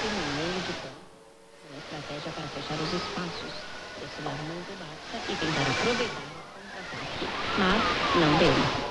no meio de campo. Uma estratégia para fechar os espaços, oscilar muito basta e tentar aproveitar o contra-ataque. Mas não deu.